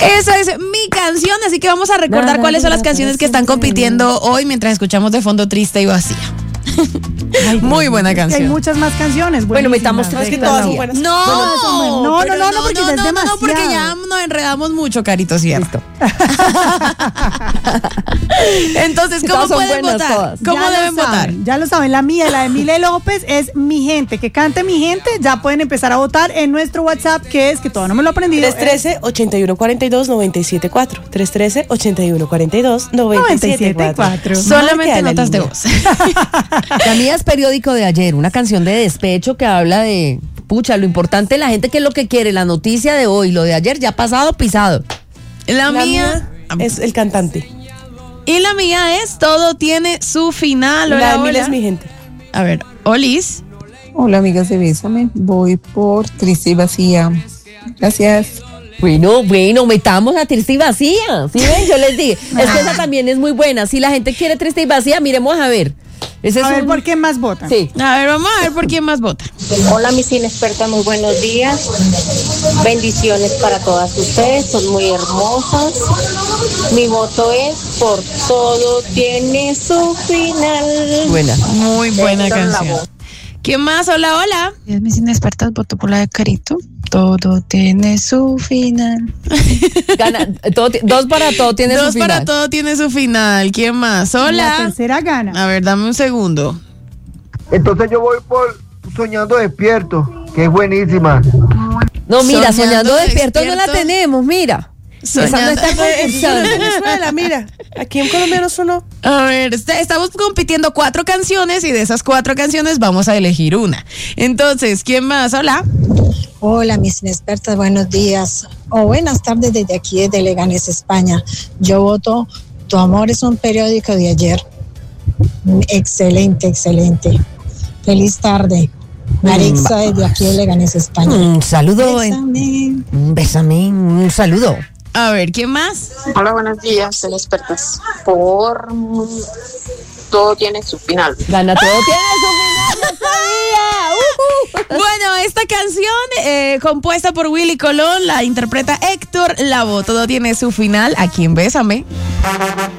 Esa es mi canción, así que vamos a recordar cuáles son las canciones que están compitiendo hoy mientras escuchamos de fondo Triste y Vacía. Ay, muy buena canción. Hay muchas más canciones. Bueno, metamos tres que todas son buenas. No, porque ya es demasiado. No, porque ya nos enredamos mucho, Carito, ¿cierto? Entonces, ¿cómo pueden votar? Todas. ¿Cómo deben votar? Ya lo saben, la mía, la de Mile López es Mi Gente, que cante Mi Gente. Ya pueden empezar a votar en nuestro WhatsApp, que todavía no me lo he aprendido. 313-8142-974. 313-8142-974. Solamente notas de voz. La mía es Periódico de Ayer, una canción de despecho que habla de, pucha, lo importante de la gente, que es lo que quiere, la noticia de hoy, lo de ayer ya pasado, pisado. La mía es El Cantante. Y la mía es Todo tiene su final. La de Mil es Mi Gente. A ver, Olis. Hola, amigas de Bésame. Voy por Triste y Vacía. Gracias. Bueno, metamos a Triste y Vacía. ¿Sí ven? Yo les dije. Es que esa también es muy buena. Si la gente quiere Triste y Vacía, miremos a ver. A ver, ¿por quién más votan? Sí. A ver, vamos a ver por quién más vota. Hola, mis inexpertas, muy buenos días. Bendiciones para todas ustedes, son muy hermosas. Mi voto es por Todo tiene su final. Buena. Muy buena canción. ¿Quién más? Hola, hola. Mis inexpertas, voto por la de Carito. Todo tiene su final. Gana, dos para todo tiene su final. Dos para todo tiene su final. ¿Quién más? Hola. La tercera gana. A ver, dame un segundo. Entonces yo voy por Soñando Despierto, que es buenísima. No, mira, Soñando Despierto no la tenemos, mira. Esa no está en Venezuela, mira. Aquí en Colombia no sonó. A ver, estamos compitiendo 4 canciones y de esas 4 canciones vamos a elegir una. Entonces, ¿quién más? Hola. Hola, mis inexpertas, buenos días o buenas tardes desde aquí, desde Leganés, España. Yo voto Tu amor es un periódico de ayer. Excelente, excelente. Feliz tarde. Marixa desde aquí de Leganés, España. Un saludo. Bésame. Un saludo. A ver, ¿quién más? Hola, buenos días, inexpertas. Por Todo tiene su final. Gana Todo tiene su final, no sabía. Bueno, esta canción compuesta por Willy Colón la interpreta Héctor Lavoe. Todo tiene su final aquí en Bésame.